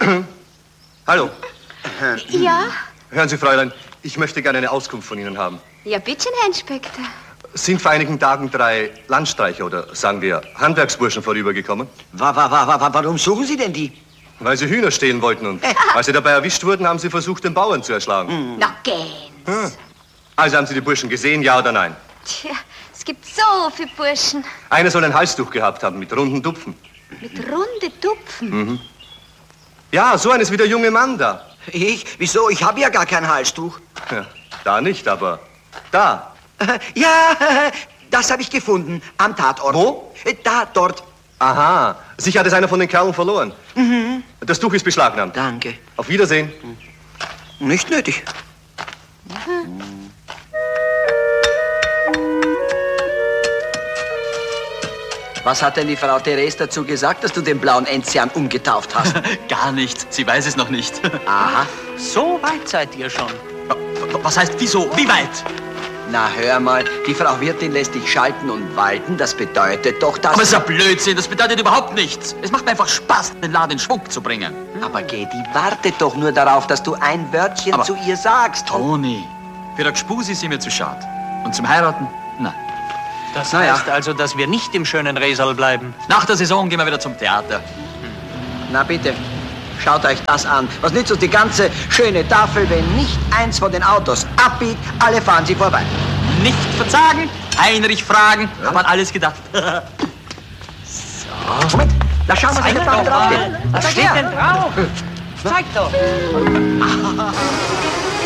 Hallo. Ja? Hören Sie, Fräulein, ich möchte gerne eine Auskunft von Ihnen haben. Ja, bitte, Herr Inspektor. Sind vor einigen Tagen 3 Landstreicher oder, sagen wir, Handwerksburschen vorübergekommen? Warum suchen Sie denn die? Weil sie Hühner stehlen wollten und als sie dabei erwischt wurden, haben sie versucht, den Bauern zu erschlagen. Na, Gänse. Also haben Sie die Burschen gesehen, ja oder nein? Tja, es gibt so viele Burschen. Einer soll ein Halstuch gehabt haben mit runden Tupfen. Mit runde Tupfen. Ja, so eines wie der junge Mann da. Ich? Wieso? Ich habe ja gar kein Halstuch. Ja, da nicht, aber da. Ja, das habe ich gefunden. Am Tatort. Wo? Da, dort. Aha, sicher hat es einer von den Kerlen verloren. Das Tuch ist beschlagnahmt. Danke. Auf Wiedersehen. Nicht nötig. Was hat denn die Frau Therese dazu gesagt, dass du den blauen Enzian umgetauft hast? Gar nichts. Sie weiß es noch nicht. Aha. So weit seid ihr schon. Was heißt wieso? Wie weit? Na, hör mal, die Frau Wirtin lässt dich schalten und walten. Das bedeutet doch, dass... Aber es ist ja Blödsinn. Das bedeutet überhaupt nichts. Es macht mir einfach Spaß, den Laden in Schwung zu bringen. Aber Gedi, wartet doch nur darauf, dass du ein Wörtchen Aber- zu ihr sagst. Toni, für der Gspusi sind mir zu schade. Und zum Heiraten? Nein. Das Na ja. heißt also, dass wir nicht im schönen Resal bleiben. Nach der Saison gehen wir wieder zum Theater. Na bitte, schaut euch das an. Was nützt uns die ganze schöne Tafel, wenn nicht eins von den Autos abbiegt, alle fahren sie vorbei. Nicht verzagen, Heinrich fragen. Hab an alles gedacht. Moment, da schauen wir, was da drauf steht. Was steht denn drauf? Zeig doch.